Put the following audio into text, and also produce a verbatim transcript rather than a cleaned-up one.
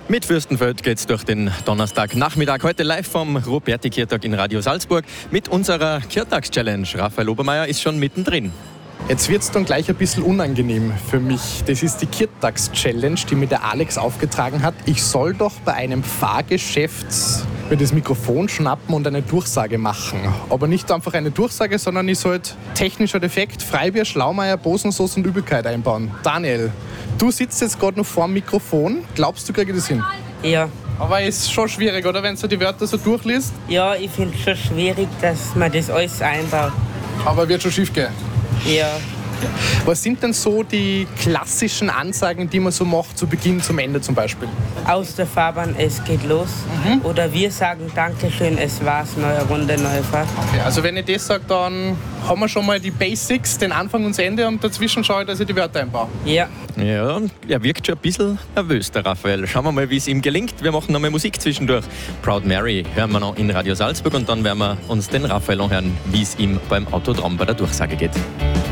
Mit Fürstenfeld geht's durch den Donnerstagnachmittag. Heute live vom Ruperti-Kirtag in Radio Salzburg mit unserer Kirtags-Challenge. Raphael Obermeier ist schon mittendrin. Jetzt wird es dann gleich ein bisschen unangenehm für mich. Das ist die Kirtags-Challenge, die mir der Alex aufgetragen hat. Ich soll doch bei einem Fahrgeschäft mir das Mikrofon schnappen und eine Durchsage machen. Aber nicht einfach eine Durchsage, sondern ich soll technischer Defekt, Freibier, Schlaumeier, Bosensauce und Übelkeit einbauen. Daniel, du sitzt jetzt gerade noch vor dem Mikrofon. Glaubst du, kriege ich das hin? Ja. Aber es ist schon schwierig, oder? Wenn du die Wörter so durchliest. Ja, ich finde es schon schwierig, dass man das alles einbaut. Aber wird schon schief gehen. Ja. Was sind denn so die klassischen Ansagen, die man so macht, zu Beginn, zum Ende zum Beispiel? Aus der Fahrbahn, es geht los. Mhm. Oder wir sagen Dankeschön, es war's, neue Runde, neue Fahrt. Okay, also wenn ich das sage, dann haben wir schon mal die Basics, den Anfang und das Ende, und dazwischen schaue ich, dass ich die Wörter einbaue. Ja. Ja, er wirkt schon ein bisschen nervös, der Raphael. Schauen wir mal, wie es ihm gelingt. Wir machen noch mal Musik zwischendurch. Proud Mary hören wir noch in Radio Salzburg und dann werden wir uns den Raphael anhören, wie es ihm beim Autodrom bei der Durchsage geht.